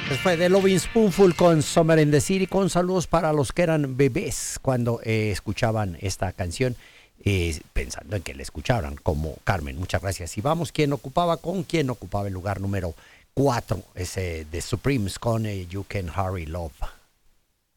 Después de Loving Spoonful con Summer in the City, con saludos para los que eran bebés cuando escuchaban esta canción, pensando en que la escucharan, como Carmen. Muchas gracias. Y vamos, ¿quién ocupaba el lugar número 4? Ese de Supremes con You Can Hurry Love.